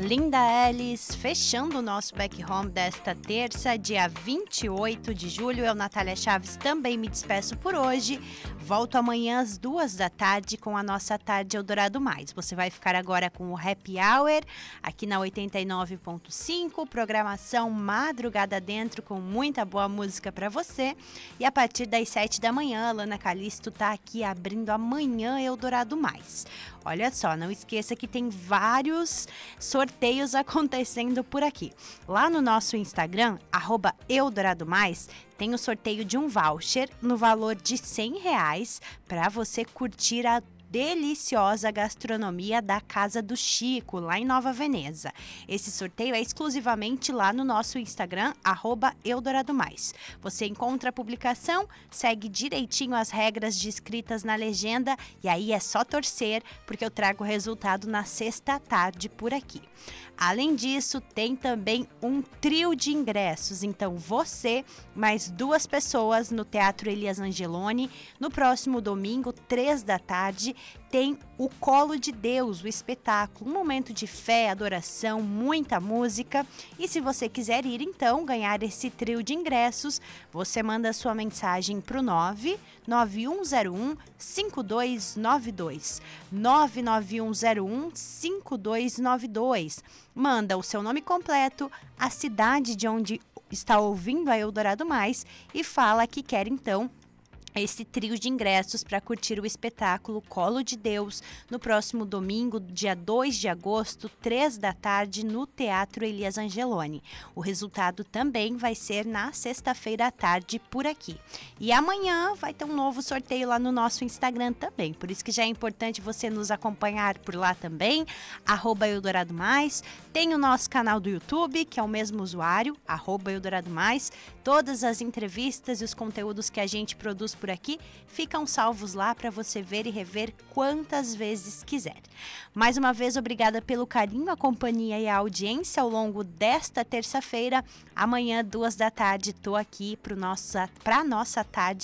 Linda Ellis, fechando o nosso Back Home desta terça, dia 28 de julho. Eu, Natália Chaves, também me despeço por hoje. Volto amanhã às 14h com a nossa Tarde Eldorado Mais. Você vai ficar agora com o Happy Hour, aqui na 89.5, programação madrugada dentro com muita boa música para você. E a partir das 7 da manhã, a Lana Calisto tá aqui abrindo amanhã Eldorado Mais. Olha só, não esqueça que tem vários sorteios acontecendo por aqui. Lá no nosso Instagram, @EldoradoMais, tem o sorteio de um voucher no valor de R$100 para você curtir a deliciosa gastronomia da Casa do Chico, lá em Nova Veneza. Esse sorteio é exclusivamente lá no nosso Instagram, @EldoradoMais. Você encontra a publicação, segue direitinho as regras descritas na legenda e aí é só torcer, porque eu trago o resultado na sexta à tarde por aqui. Além disso, tem também um trio de ingressos, então você, mais 2 pessoas no Teatro Elias Angeloni, no próximo domingo, 3 da tarde, tem o Colo de Deus, o espetáculo, um momento de fé, adoração, muita música. E se você quiser ir, então, ganhar esse trio de ingressos, você manda sua mensagem para o 99101-5292, 99101-5292. Manda o seu nome completo, a cidade de onde está ouvindo a Eldorado Mais e fala que quer, então, esse trio de ingressos para curtir o espetáculo Colo de Deus no próximo domingo, dia 2 de agosto, 3 da tarde, no Teatro Elias Angeloni. O resultado também vai ser na sexta-feira à tarde por aqui. E amanhã vai ter um novo sorteio lá no nosso Instagram também, por isso que já é importante você nos acompanhar por lá também, @EldoradoMais. Tem o nosso canal do YouTube, que é o mesmo usuário, @EldoradoMais. Todas as entrevistas e os conteúdos que a gente produz por aqui ficam salvos lá para você ver e rever quantas vezes quiser. Mais uma vez, obrigada pelo carinho, a companhia e a audiência ao longo desta terça-feira. Amanhã, 2 da tarde, estou aqui para a nossa tarde